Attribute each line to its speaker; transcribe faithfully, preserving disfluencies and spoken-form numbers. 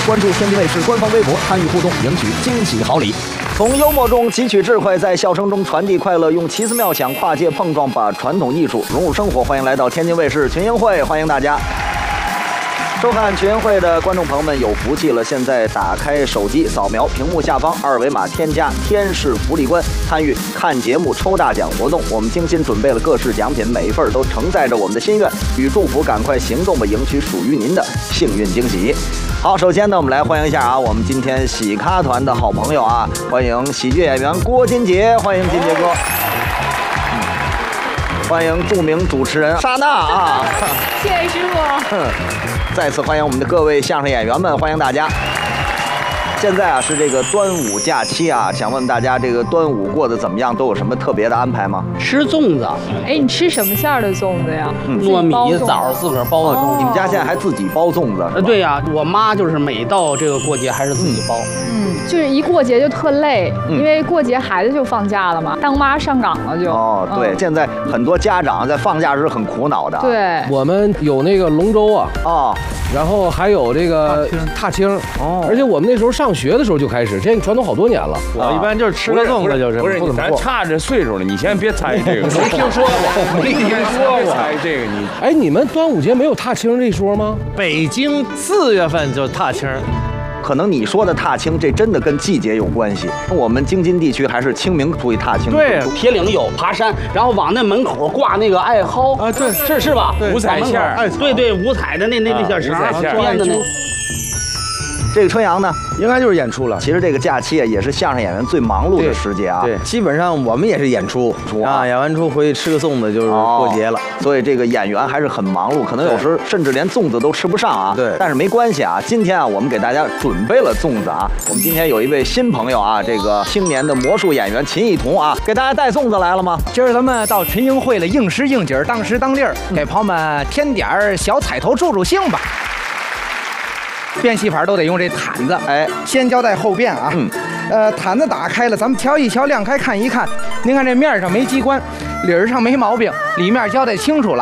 Speaker 1: 关注天津卫视官方微博，参与互动，赢取惊喜好礼。从幽默中汲取智慧，在笑声中传递快乐，用奇思妙想跨界碰撞，把传统艺术融入生活。欢迎来到天津卫视群英会，欢迎大家。收看群英会的观众朋友们有福气了，现在打开手机，扫描屏幕下方二维码，添加天使福利官，参与看节目抽大奖活动。我们精心准备了各式奖品，每一份都承载着我们的心愿与祝福，赶快行动吧，赢取属于您的幸运惊喜。好，首先呢，我们来欢迎一下啊，我们今天喜咖团的好朋友啊，欢迎喜剧演员郭金杰，欢迎金杰哥。欢迎著名主持人莎娜啊！
Speaker 2: 谢谢师傅。
Speaker 1: 再次欢迎我们的各位相声演员们，欢迎大家。现在啊是这个端午假期啊，想问大家这个端午过得怎么样？都有什么特别的安排吗？
Speaker 3: 吃粽子。
Speaker 2: 哎，你吃什么馅儿的粽子呀？
Speaker 3: 嗯、糯米枣自个儿包的粽子。
Speaker 1: 哦、你们家现在还自己包粽子？
Speaker 3: 呃，对呀、啊，我妈就是每到这个过节还是自己包。
Speaker 2: 嗯，就是一过节就特累，嗯、因为过节孩子就放假了嘛，当妈上岗了就。
Speaker 1: 哦，对，嗯、现在很多家长在放假时很苦恼的。
Speaker 2: 对，
Speaker 4: 我们有那个龙舟啊，
Speaker 1: 哦，
Speaker 4: 然后还有这个踏青，哦，而且我们那时候上学的时候就开始，这个传统好多年了。
Speaker 5: 我一般就是吃个粽子，就是
Speaker 6: 不是咱差着岁数了，你先别猜这个，
Speaker 4: 没听说过，没听说过。
Speaker 6: 猜这个你，
Speaker 4: 哎，你们端午节没有踏青这说吗？
Speaker 5: 北京四月份就踏青。
Speaker 1: 可能你说的踏青，这真的跟季节有关系。我们京津地区还是清明出去踏青。
Speaker 3: 对，铁岭有爬山，然后往那门口挂那个艾蒿
Speaker 5: 啊，对，
Speaker 3: 是是吧？
Speaker 5: 五彩线儿，
Speaker 3: 对对，五彩的那那那小绳编的那。
Speaker 1: 这个春阳呢，
Speaker 7: 应该就是演出了。
Speaker 1: 其实这个假期啊，也是相声演员最忙碌的时节啊。
Speaker 7: 对，基本上我们也是演出啊，演完出回去吃个粽子就是过节了。
Speaker 1: 哦、所以这个演员还是很忙碌，可能有时甚至连粽子都吃不上啊。
Speaker 7: 对，
Speaker 1: 但是没关系啊，今天啊，我们给大家准备了粽子啊。我们今天有一位新朋友啊，这个青年的魔术演员秦艺彤啊，给大家带粽子来了吗？
Speaker 8: 今儿咱们到群英会了，应时应景，当时当地儿，给朋友们添点儿小彩头助助兴吧。变戏法都得用这毯子，
Speaker 1: 哎，
Speaker 8: 先交代后变啊。嗯，呃，毯子打开了，咱们瞧一瞧，亮开看一看。您看这面上没机关，理儿上没毛病，里面交代清楚了。